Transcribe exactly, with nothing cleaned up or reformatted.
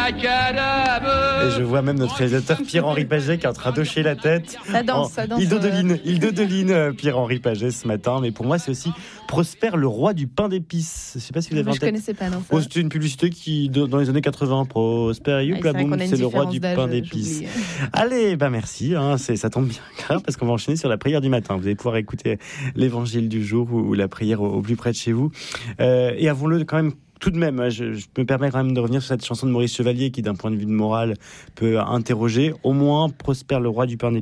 Et je vois même notre réalisateur Pierre-Henri Paget qui est en train d'hocher la tête. Ça danse, ça danse. Il dodeline, il dodeline Pierre-Henri Paget ce matin. Mais pour moi, c'est aussi Prosper, le roi du pain d'épices. Je ne sais pas si vous avez Mais en je tête. connaissais pas, non. Oh, c'était une publicité qui, dans les années quatre-vingts, Prosper, youp, Ah, la boum, c'est, c'est le roi du d'âge, pain d'épices. Allez, bah merci, hein, c'est, ça tombe bien, grave, parce qu'on va enchaîner sur la prière du matin. Vous allez pouvoir écouter l'évangile du jour ou, ou la prière au, au plus près de chez vous. Euh, et avons-le quand même. Tout de même, je, je me permets quand même de revenir sur cette chanson de Maurice Chevalier qui, d'un point de vue de morale, peut interroger. Au moins, Prosper, le roi du pain d'épices.